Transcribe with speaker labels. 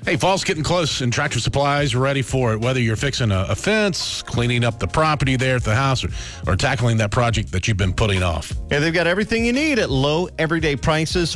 Speaker 1: Hey, fall's getting close, and Tractor Supply is ready for it. Whether you're fixing a fence, cleaning up the property there at the house, or tackling that project that you've been putting off.
Speaker 2: Yeah, they've got everything you need at low, everyday prices.